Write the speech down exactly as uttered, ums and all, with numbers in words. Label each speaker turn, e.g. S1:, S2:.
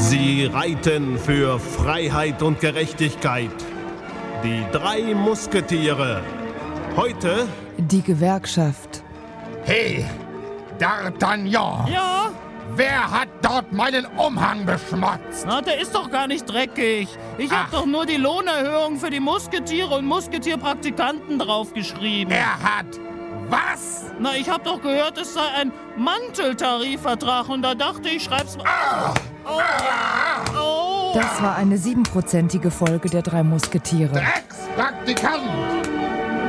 S1: Sie reiten für Freiheit und Gerechtigkeit. Die drei Musketiere. Heute
S2: die Gewerkschaft.
S3: Hey, D'Artagnan!
S4: Ja?
S3: Wer hat dort meinen Umhang beschmutzt?
S4: Na, der ist doch gar nicht dreckig. Ich hab
S3: Ach.
S4: doch nur die Lohnerhöhung für die Musketiere und Musketierpraktikanten draufgeschrieben.
S3: Er hat was?
S4: Na, ich hab doch gehört, es sei ein Manteltarifvertrag und da dachte ich, schreib's mal.
S3: Ah.
S4: Oh. Oh.
S2: Das war eine siebenprozentige Folge der drei Musketiere.
S3: Dreckspraktikant!